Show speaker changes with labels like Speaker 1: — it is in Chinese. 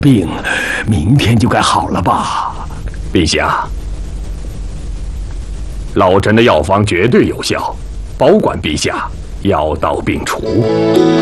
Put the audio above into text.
Speaker 1: 病明天就该好了吧？
Speaker 2: 陛下，老臣的药方绝对有效，保管陛下药到病除。